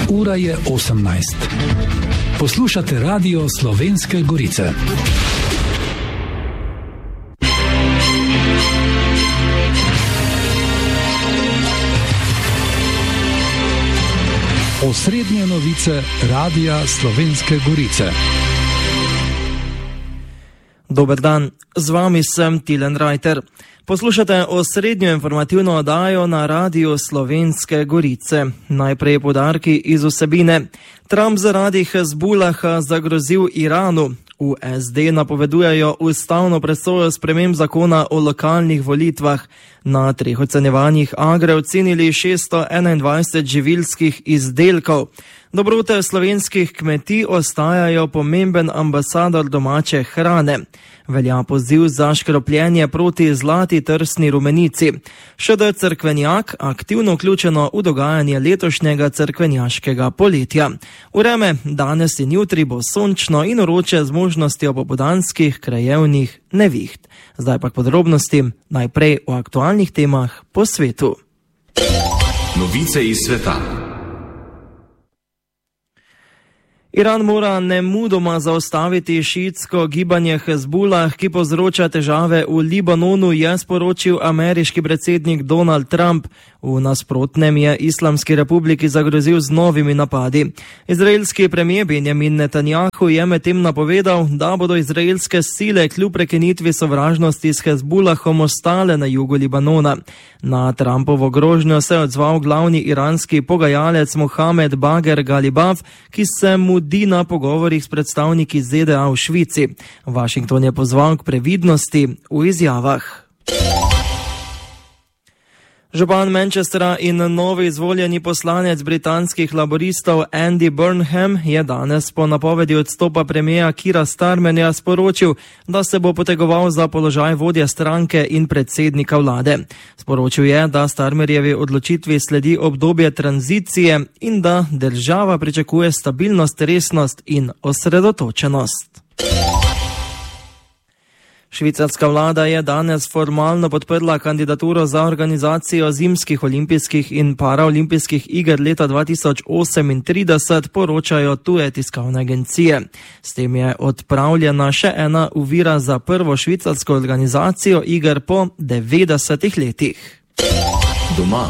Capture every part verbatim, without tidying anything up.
Ura je osemnajst. Poslušate Radio Slovenske Gorice. Osrednje novice Radia Slovenske Gorice. Dober dan, z vami sem Tilen Rajter. Poslušate osrednjo informativno oddajo na Radiu Slovenske Gorice. Najprej poudarki iz vsebine. Trump zaradi Hezbulaha zagrozil Iranu. V es de napovedujejo ustavno presojo sprememb zakona o lokalnih volitvah. Na treh ocenjevanjih Agre ocenili šeststo enaindvajset živilskih izdelkov. Dobrote slovenskih kmetij ostajajo pomemben ambasador domače hrane. Velja poziv za škropljenje proti zlati trsni rumenici. Še da je cerkvenjak aktivno vključeno v dogajanje letošnjega cerkvenjaškega poletja. Vreme danes in jutri bo sončno in vroče z možnostjo popoldanskih krajevnih neviht. Zdaj pa k podrobnostim, najprej o aktualnih temah po svetu. Novice iz sveta. Iran mora nemudoma zaustaviti šiitsko gibanje Hezbulah, ki povzroča težave v Libanonu, je sporočil ameriški predsednik Donald Trump. V nasprotnem je Islamski republiki zagrozil z novimi napadi. Izraelski premijer Benjamin Netanjahu je medtem napovedal, da bodo izraelske sile kljub prekinitvi sovražnosti s Hezbulahom ostale na jugu Libanona. Na Trumpovo grožnjo se je odzval glavni iranski pogajalec Mohamed Bager Galibaf, ki se mudi na pogovorih s predstavniki ze de a v Švici. Washington je pozval k previdnosti v izjavah. Župan Manchestra in novi izvoljeni poslanec britanskih laboristov Andy Burnham je danes po napovedi odstopa premijera Keira Starmerja sporočil, da se bo potegoval za položaj vodje stranke in predsednika vlade. Sporočil je, da Starmerjevi odločitvi sledi obdobje tranzicije in da država pričakuje stabilnost, resnost in osredotočenost. Švicarska vlada je danes formalno podprla kandidaturo za organizacijo zimskih olimpijskih in paraolimpijskih iger leta dva tisoč osemintrideset, poročajo tuje tiskovne agencije. S tem je odpravljena še ena ovira za prvo švicarsko organizacijo iger po devetdesetih letih. Doma.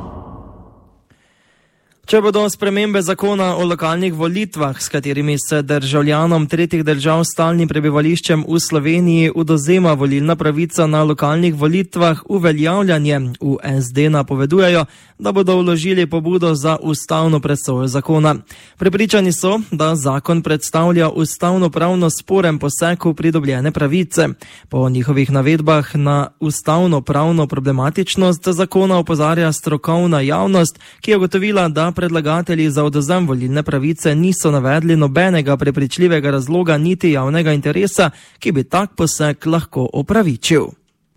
Če bodo spremembe zakona o lokalnih volitvah, s katerimi se državljanom tretjih držav s stalnim prebivališčem v Sloveniji odvzema volilna pravica na lokalnih volitvah, uveljavljanje, v es de napovedujejo, da bodo vložili pobudo za ustavno presojo zakona. Prepričani so, da zakon predstavlja ustavno-pravno sporen poseg v pridobljene pravice. Po njihovih navedbah na ustavno-pravno problematičnost zakona opozarja strokovna javnost, ki je ugotovila, da predlagatelji za odvzem volilne pravice niso navedli nobenega prepričljivega razloga niti javnega interesa, ki bi tak poseg lahko opravičil.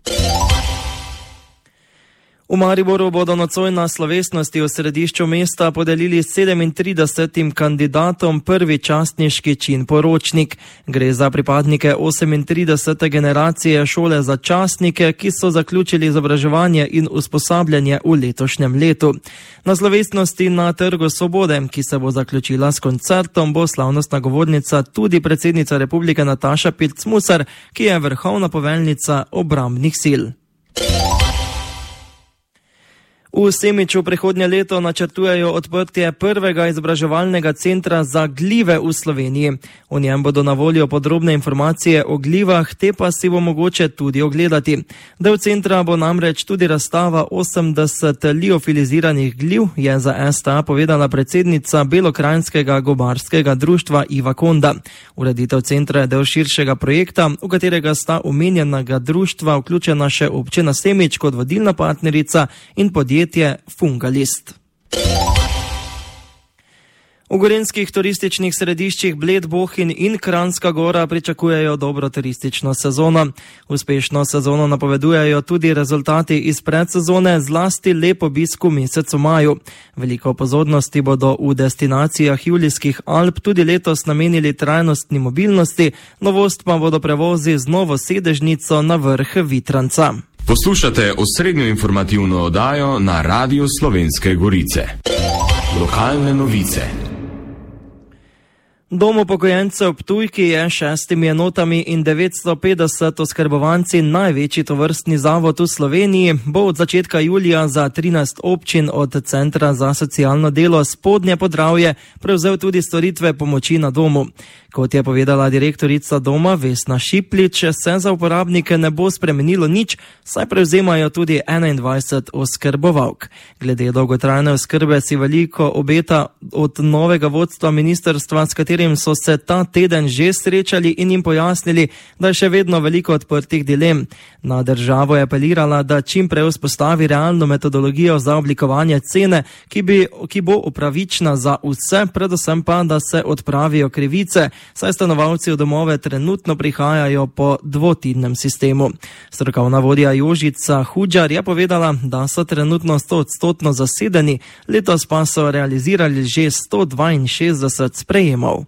V Mariboru bodo nocoj na slovesnosti v središču mesta podelili sedemintridesetim kandidatom prvi častniški čin poročnik. Gre za pripadnike osemintridesete generacije šole za častnike, ki so zaključili izobraževanje in usposabljanje v letošnjem letu. Na slovesnosti na Trgu Svobode, ki se bo zaključila s koncertom, bo slavnostna govornica tudi predsednica republike Nataša Pirc-Musar, ki je vrhovna poveljnica obrambnih sil. V Semiču prihodnje leto načrtujejo odprtje prvega izobraževalnega centra za glive v Sloveniji. V njem bodo na voljo podrobne informacije o glivah, te pa si bo mogoče tudi ogledati. Del centra bo namreč tudi razstava osemdeset liofiliziranih gliv, je za es te a povedala predsednica Belokranjskega gobarskega društva Iva Konda. Ureditev centra je del širšega projekta, v katerega sta omenjenega društva vključena še občina Semič kot vodilna partnerica in podjetje Fungalist. V gorenjskih turističnih središčih Bled, Bohinj in Kranjska Gora pričakujejo dobro turistično sezono. Uspešno sezono napovedujejo tudi rezultati iz predsezone, zlasti lep obisk v mesecu maju. Veliko pozornosti bodo v destinacijah Julijskih Alp tudi letos namenili trajnostni mobilnosti, novost pa bodo prevozi z novo sedežnico na vrh Vitranca. Poslušate osrednjo informativno oddajo na Radiu Slovenske Gorice. Lokalne novice. Dom upokojencev Ptujki je šestimi enotami in devetsto petdeset oskrbovanci največji tovrstni zavod v Sloveniji, bo od začetka julija za trinajst občin od Centra za socialno delo Spodnje Podravje prevzel tudi storitve pomoči na domu. Kot je povedala direktorica doma Vesna Šiplič, se za uporabnike ne bo spremenilo nič, saj prevzemajo tudi enaindvajset oskrbovalk. Glede dolgotrajne oskrbe si veliko obeta od novega vodstva ministrstva, s katerim so se ta teden že srečali in jim pojasnili, da je še vedno veliko odprtih dilem. Na državo je apelirala, da čim prej vzpostavi realno metodologijo za oblikovanje cene, ki, bi, ki bo upravična za vse, predvsem pa, da se odpravijo krivice, saj stanovalci v domove trenutno prihajajo po dvotidnem sistemu. Strokovna vodja Jožica Hudžar je povedala, da so trenutno stoodstotno zasedeni, letos pa so realizirali že sto dvainšestdeset sprejemov.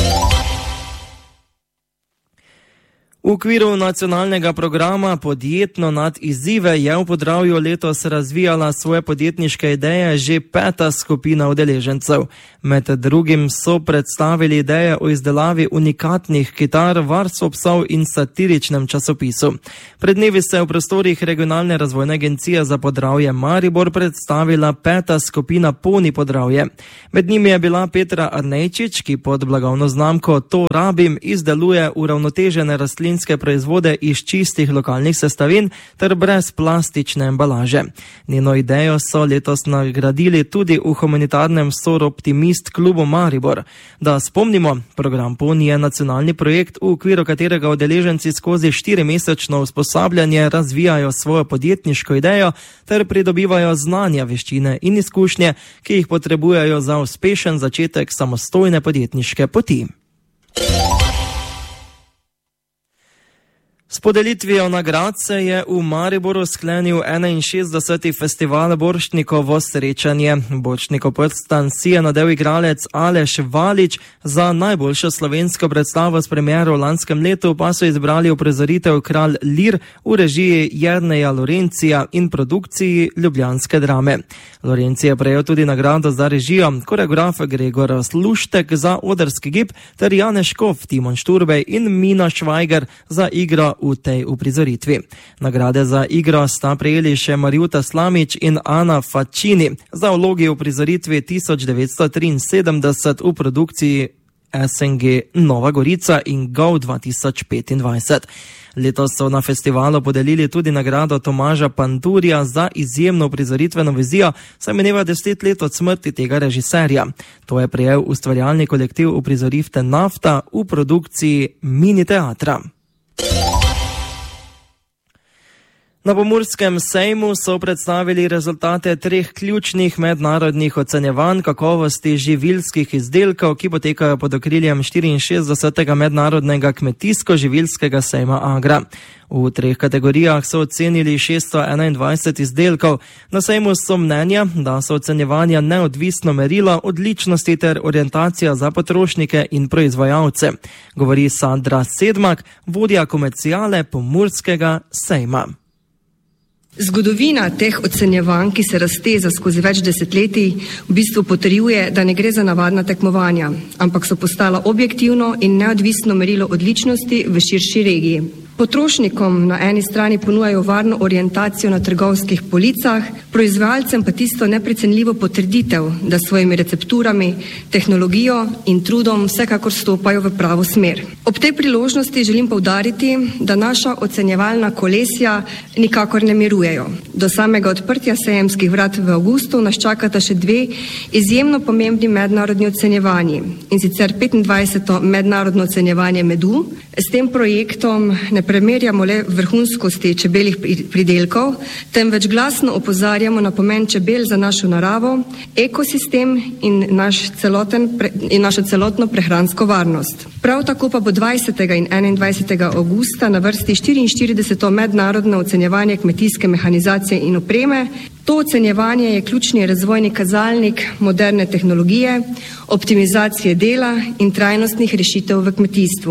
V okviru nacionalnega programa Podjetno nad izzive je v Podravju letos razvijala svoje podjetniške ideje že peta skupina udeležencev. Med drugim so predstavili ideje o izdelavi unikatnih kitar, varstvo psov in satiričnem časopisu. Pred dnevi se je v prostorih Regionalne razvojne agencije za Podravje Maribor predstavila peta skupina Poni Podravje. Med njimi je bila Petra Arnejčič, ki pod blagovno znamko To rabim izdeluje uravnotežene rastline proizvode iz čistih lokalnih sestavin ter brez plastične embalaže. Njeno idejo so letos nagradili tudi v humanitarnem Soroptimist klubu Maribor. Da spomnimo, program Poni je nacionalni projekt, v okviru katerega udeleženci skozi štirimesečno usposabljanje razvijajo svojo podjetniško idejo ter pridobivajo znanja, veščine in izkušnje, ki jih potrebujejo za uspešen začetek samostojne podjetniške poti. S podelitvijo nagrad se je v Mariboru sklenil enainšestdeseti festival Borštnikovo srečanje. Borštnikov prstan si je nadel igralec Aleš Valič, za najboljšo slovensko predstavo s premiero v lanskem letu pa so izbrali uprizoritev Kralj Lir v režiji Jerneja Lorencija in produkciji Ljubljanske drame. Lorenci je prejel tudi nagrado za režijo, koreograf Gregor Sluštek za odrski gib ter Janez Škof, Timon Šturbej in Mina Švajger za igro v tej uprizoritvi. Nagrade za igro sta prejeli še Marjuta Slamič in Ana Facini za vlogi v uprizoritvi tisoč devetsto triinsedemdeset v produkciji S N G Nova Gorica in G O V dva tisoč petindvajset. Letos so na festivalu podelili tudi nagrado Tomaža Pandurja za izjemno uprizoritveno vizijo, saj mineva deset let od smrti tega režiserja. To je prejel ustvarjalni kolektiv uprizoritve Nafta v produkciji Mini teatra. Na Pomurskem sejmu so predstavili rezultate treh ključnih mednarodnih ocenjevanj kakovosti živilskih izdelkov, ki potekajo pod okriljem štiriinšestdesetega mednarodnega kmetijsko-živilskega sejma Agra. V treh kategorijah so ocenili šeststo enaindvajset izdelkov. Na sejmu so mnenja, da so ocenjevanja neodvisno merilo odličnosti ter orientacija za potrošnike in proizvajalce, govori Sandra Sedmak, vodja komerciale Pomurskega sejma. Zgodovina teh ocenjevanj, ki se razteza skozi več desetletij, v bistvu potrjuje, da ne gre za navadna tekmovanja, ampak so postala objektivno in neodvisno merilo odličnosti v širši regiji. Potrošnikom na eni strani ponujajo varno orientacijo na trgovskih policah, proizvajalcem pa tisto neprecenljivo potrditev, da s svojimi recepturami, tehnologijo in trudom vsekakor stopajo v pravo smer. Ob tej priložnosti želim poudariti, da naša ocenjevalna kolesja nikakor ne mirujejo. Do samega odprtja sejemskih vrat v avgustu nas čakata še dve izjemno pomembni mednarodni ocenjevanji, in sicer petindvajseto mednarodno ocenjevanje medu. S tem projektom ne premerjamo le vrhunskosti čebeljih pridelkov, temveč glasno opozarjamo na pomen čebel za našo naravo, ekosistem in, naš celoten, in našo celotno prehransko varnost. Prav tako pa bo dvajsetega in enaindvajsetega avgusta na vrsti štiriinštirideseto mednarodno ocenjevanje kmetijske mehanizacije in opreme. To ocenjevanje je ključni razvojni kazalnik moderne tehnologije, optimizacije dela in trajnostnih rešitev v kmetijstvu.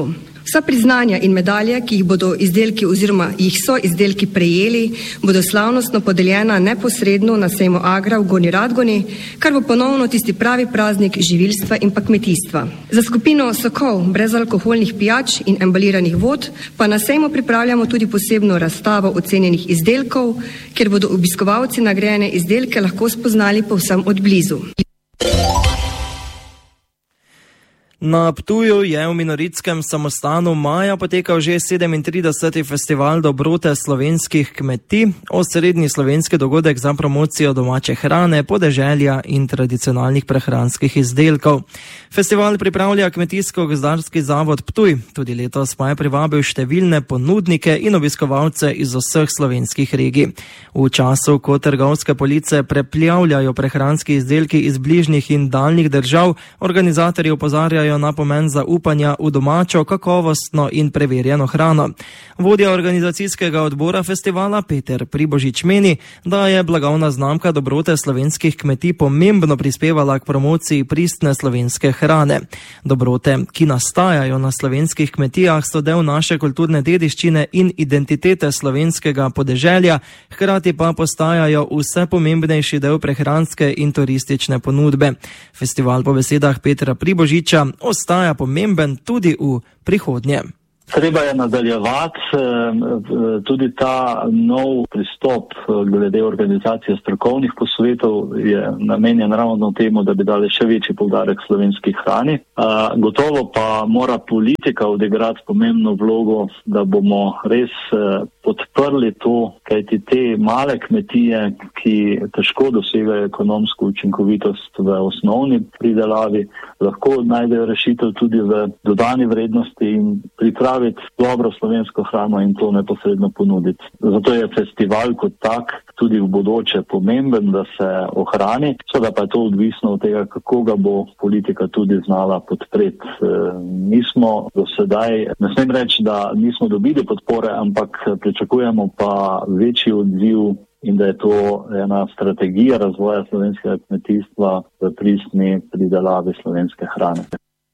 Vsa priznanja in medalje, ki jih bodo izdelki oziroma jih so izdelki prejeli, bodo slavnostno podeljena neposredno na sejmu Agra v Gornji Radgoni, kar bo ponovno tisti pravi praznik živilstva in pa kmetijstva. Za skupino sokov, brezalkoholnih pijač in embaliranih vod pa na sejmu pripravljamo tudi posebno razstavo ocenjenih izdelkov, kjer bodo obiskovalci nagrajene izdelke lahko spoznali povsem od blizu. Na Ptuju je v Minoritskem samostanu maja potekal že sedemintrideseti festival dobrote slovenskih kmetij, osrednji slovenski dogodek za promocijo domače hrane, podeželja in tradicionalnih prehranskih izdelkov. Festival pripravlja Kmetijsko-gozdarski zavod Ptuj, tudi letos pa je privabil številne ponudnike in obiskovalce iz vseh slovenskih regij. V času, ko trgovske police preplavljajo prehranski izdelki iz bližnjih in daljnih držav, organizatorji opozarjajo na pomen zaupanja v domačo, kakovostno in preverjeno hrano. Vodja organizacijskega odbora festivala Peter Pribožič meni, da je blagovna znamka dobrote slovenskih kmetij pomembno prispevala k promociji pristne slovenske hrane. Dobrote, ki nastajajo na slovenskih kmetijah, so del naše kulturne dediščine in identitete slovenskega podeželja, hkrati pa postajajo vse pomembnejši del prehranske in turistične ponudbe. Festival po besedah Petra Pribožiča ostaja pomemben tudi v prihodnje. Treba je nadaljevati tudi ta nov pristop glede organizacije strokovnih posvetov je namenjen ravno temu, da bi dali še večji poudarek slovenski hrani. Gotovo pa mora politika odigrati pomembno vlogo, da bomo res podprli to, kajti te male kmetije, ki težko dosegajo ekonomsko učinkovitost v osnovni pridelavi, lahko najdejo rešitev tudi v dodani vrednosti in pripravi dobro slovensko hrano in to neposredno ponuditi. Zato je festival kot tak tudi v bodoče pomemben, da se ohrani, seveda pa je to odvisno od tega, kako ga bo politika tudi znala podpreti. Mi smo do sedaj, ne smem reči, da nismo dobili podpore, ampak pričakujemo pa večji odziv in da je to ena strategija razvoja slovenskega kmetijstva v pristni pridelavi slovenske hrane.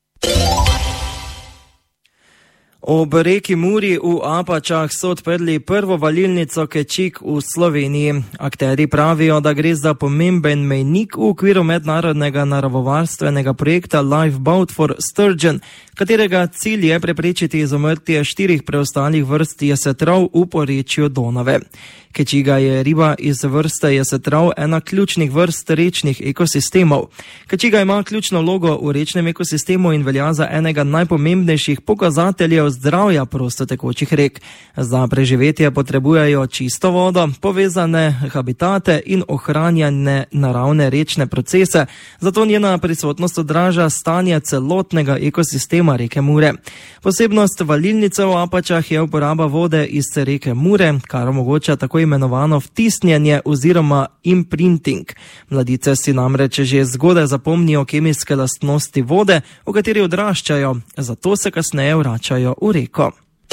Ob reki Muri v Apačah so odprli prvo valilnico Kečik v Sloveniji. Akteri pravijo, da gre za pomemben mejnik v okviru mednarodnega naravovarstvenega projekta Lifeboat for Sturgeon, katerega cilj je preprečiti izumrtje štirih preostalih vrst jesetrov v porečju Donave. Kečiga je riba iz vrste jesetrov, ena ključnih vrst rečnih ekosistemov. Kečiga ima ključno vlogo v rečnem ekosistemu in velja za enega najpomembnejših pokazateljev zdravja prostotekočih rek. Za preživetje potrebujejo čisto vodo, povezane habitate in ohranjane naravne rečne procese, zato njena prisotnost odraža stanje celotnega ekosistema reke Mure. Posebnost valilnice v Apačah je uporaba vode iz reke Mure, kar omogoča tako imenovano vtisnjenje oziroma imprinting. Mladice si namreč že zgodaj zapomnijo kemijske lastnosti vode, v kateri odraščajo, zato se kasneje vračajo v reko.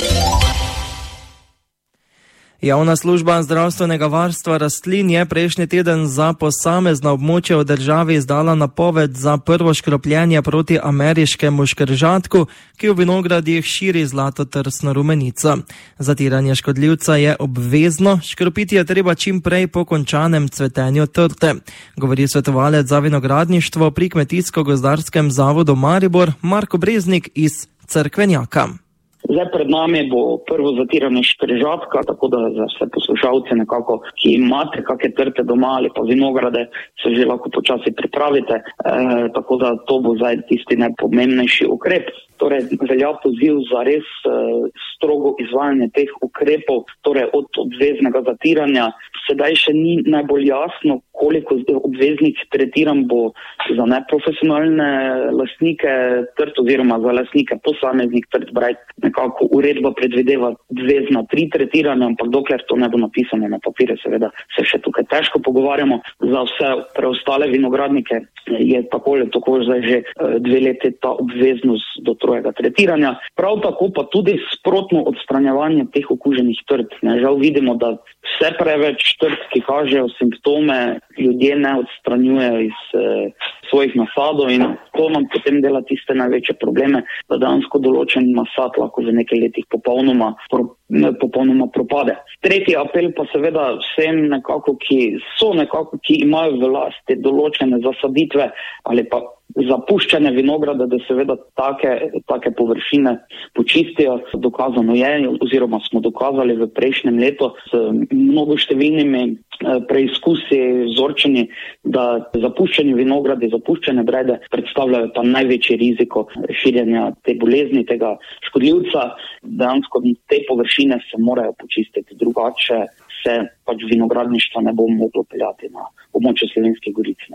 Javna služba zdravstvenega varstva rastlin je prejšnji teden za posamezna območja v državi izdala napoved za prvo škropljenje proti ameriškemu škržatku, ki v vinogradih širi zlatotrsno rumenico. Zatiranje škodljivca je obvezno, škropiti je treba čim prej po končanem cvetenju trte, govori svetovalec za vinogradništvo pri Kmetijsko-gozdarskem zavodu Maribor Marko Breznik iz Cerkvenjaka. Zdaj pred nami bo prvo zatiranje škržatka, tako da za vse poslušalce nekako, ki imate kakšne trte doma ali pa vinograde, se že lahko počasi pripravite, e, tako da to bo zdaj tisti najpomembnejši ukrep. Torej, velja poziv za res e, strogo izvajanje teh ukrepov, torej od obveznega zatiranja. Sedaj še ni najbolj jasno, koliko obveznih tretiranj bo za neprofesionalne lastnike trt oziroma za lastnike posameznih trt. Braj, nekako uredba predvideva obvezna tri tretiranja, ampak dokler to ne bo napisano na papirju, seveda se še tukaj težko pogovarjamo. Za vse preostale vinogradnike je tako ali tako zdaj že dve leti ta obveznost do trojega tretiranja. Prav tako pa tudi sprotno odstranjevanje teh okuženih trt. Ne, žal vidimo, da vse preveč trt, ki kažejo simptome, ljudje ne odstranjujejo iz eh, svojih nasadov in to nam potem dela tiste največje probleme, da dejansko določen nasad lahko v nekaj letih popolnoma, popolnoma propade. Tretji apel pa seveda vsem nekako, ki so nekako, ki imajo v lasti določene zasaditve ali pa zapuščene vinograde, da seveda take, take površine počistijo. Dokazano je, oziroma smo dokazali v prejšnjem letu s mnogo številnimi preizkusi, vzorčeni, da zapuščeni vinogradi, zapuščene brede predstavljajo pa največji riziko širjenja te bolezni, tega škodljivca. Dejansko te površine se morajo počistiti, drugače se pač vinogradništvo ne bo moglo peljati na območju Slovenskih Goric.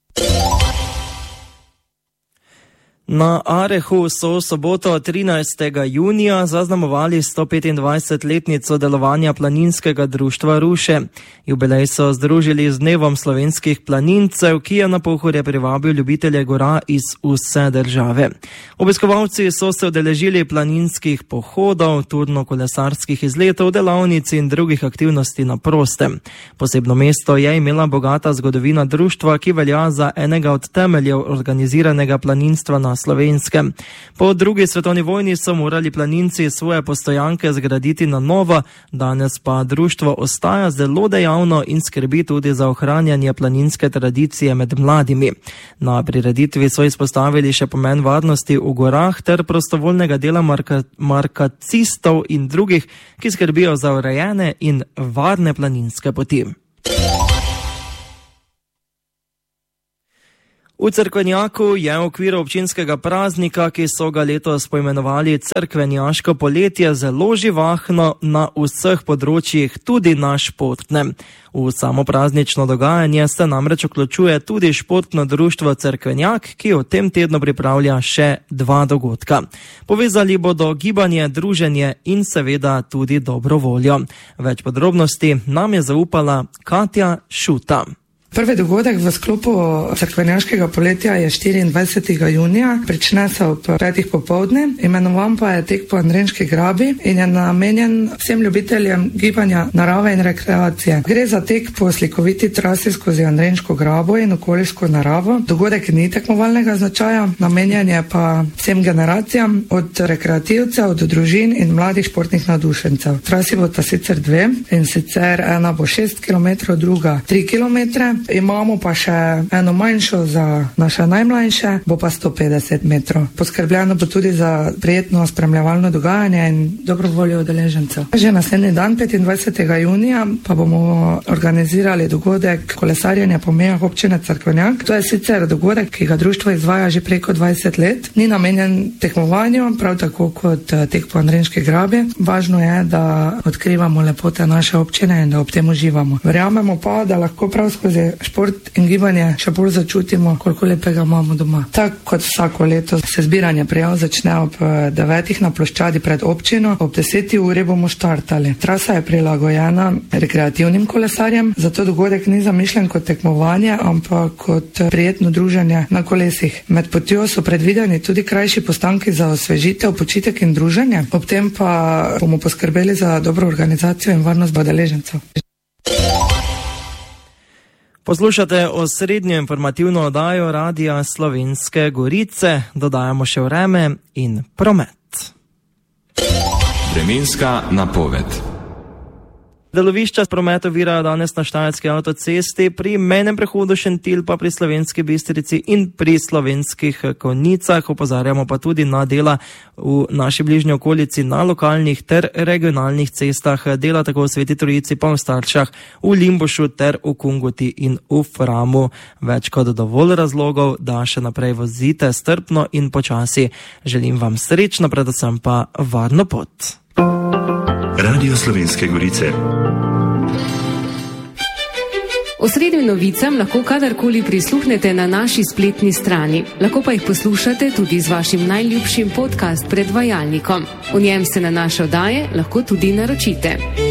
Na Arehu so v soboto trinajstega junija zaznamovali sto petindvajsetletnico delovanja planinskega društva Ruše. Jubilej so združili z dnevom slovenskih planincev, ki je na Pohorje privabil ljubitelje gora iz vse države. Obiskovalci so se udeležili planinskih pohodov, turno-kolesarskih izletov, delavnic in drugih aktivnosti na prostem. Posebno mesto je imela bogata zgodovina društva, ki velja za enega od temeljev organiziranega planinstva na Slovenskem. Po drugi svetovni vojni so morali planinci svoje postojanke zgraditi na novo, danes pa društvo ostaja zelo dejavno in skrbi tudi za ohranjanje planinske tradicije med mladimi. Na prireditvi so izpostavili še pomen varnosti v gorah ter prostovoljnega dela marka, markacistov in drugih, ki skrbijo za urejene in varne planinske poti. V Cerkvenjaku je v okviru občinskega praznika, ki so ga letos poimenovali Cerkvenjaško poletje, zelo živahno na vseh področjih, tudi na športnem. V samo praznično dogajanje se namreč vključuje tudi športno društvo Cerkvenjak, ki v tem tednu pripravlja še dva dogodka. Povezali bodo gibanje, druženje in seveda tudi dobro voljo. Več podrobnosti nam je zaupala Katja Šuta. Prvi dogodek v sklopu Cerkvenjaškega poletja je štiriindvajsetega junija, prične se ob petih popoldne, imenovan pa je tek po Andrenški grabi in je namenjen vsem ljubiteljem gibanja, narave in rekreacije. Gre za tek po slikoviti trasi skozi Andrenško grabo in okoliško naravo. Dogodek ni tekmovalnega značaja, namenjen je pa vsem generacijam, od rekreativcev do družin in mladih športnih navdušencev. Trasi bo ta sicer dve, in sicer ena bo šest kilometrov, druga tri kilometre. Imamo pa še eno manjšo za naše najmlajše, bo pa sto petdeset metrov. Poskrbljeno bo tudi za prijetno spremljevalno dogajanje in dobro voljo udeležencev. Že naslednji dan, petindvajsetega junija, pa bomo organizirali dogodek kolesarjenja po mejah občine Cerkvenjak. To je sicer dogodek, ki ga društvo izvaja že preko dvajset let. Ni namenjen tekmovanju, prav tako kot tek po Andrenški grabi. Važno je, da odkrivamo lepote naše občine in da ob tem uživamo. Verjamemo pa, da lahko prav skozi šport in gibanje še bolj začutimo, koliko lepega imamo doma. Tako kot vsako leto se zbiranje prijav začne ob devetih na ploščadi pred občino, ob deseti uri bomo štartali. Trasa je prilagojena rekreativnim kolesarjem, zato dogodek ni zamišljen kot tekmovanje, ampak kot prijetno druženje na kolesih. Med potjo so predvideni tudi krajši postanki za osvežitev, počitek in druženje, ob tem pa bomo poskrbeli za dobro organizacijo in varnost udeležencev. Poslušate osrednjo informativno oddajo Radia Slovenske Gorice, dodajamo še vreme in promet. Vremenska napoved. Delovišča prometa ovirajo danes na Štajerski avtocesti, pri mejnem prehodu Šentilj pa pri Slovenski Bistrici in pri Slovenskih Konjicah. Opozarjamo pa tudi na dela v naši bližnji okolici na lokalnih ter regionalnih cestah, dela tako v Sveti Trojici pa v Starčah, v Limbušu ter v Kungoti in v Framu. Več kot dovolj razlogov, da še naprej vozite strpno in počasi. Želim vam srečno, predvsem pa varno pot. Radio Slovenske Gorice. Osrednjim novicam lahko kadarkoli prisluhnete na naši spletni strani. Lahko pa jih poslušate tudi z vašim najljubšim podcast predvajalnikom. V njem se na naše oddaje lahko tudi naročite.